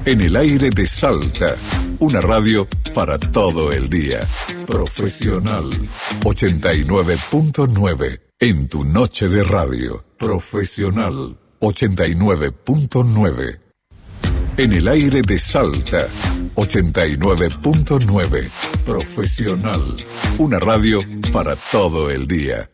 En el aire de Salta, una radio para todo el día. Profesional 89.9 en tu noche de radio. Profesional 89.9. En el aire de Salta 89.9. Profesional, una radio para todo el día.